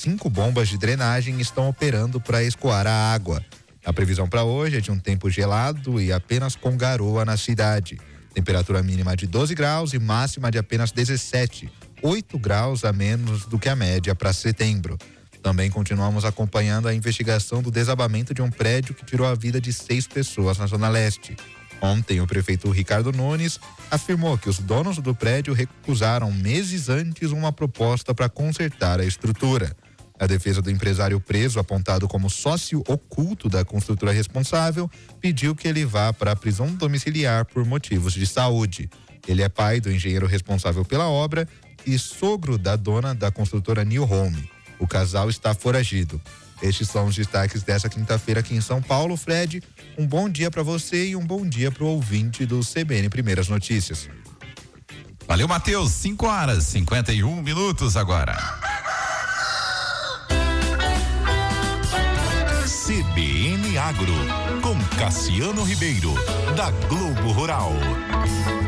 5 bombas de drenagem estão operando para escoar a água. A previsão para hoje é de um tempo gelado e apenas com garoa na cidade. Temperatura mínima de 12 graus e máxima de apenas 17, 8 graus a menos do que a média para setembro. Também continuamos acompanhando a investigação do desabamento de um prédio que tirou a vida de 6 pessoas na Zona Leste. Ontem, o prefeito Ricardo Nunes afirmou que os donos do prédio recusaram meses antes uma proposta para consertar a estrutura. A defesa do empresário preso, apontado como sócio oculto da construtora responsável, pediu que ele vá para a prisão domiciliar por motivos de saúde. Ele é pai do engenheiro responsável pela obra e sogro da dona da construtora New Home. O casal está foragido. Estes são os destaques dessa quinta-feira aqui em São Paulo. Fred, um bom dia para você e um bom dia para o ouvinte do CBN Primeiras Notícias. Valeu, Matheus. 5:51 agora. CBN Agro, com Cassiano Ribeiro, da Globo Rural.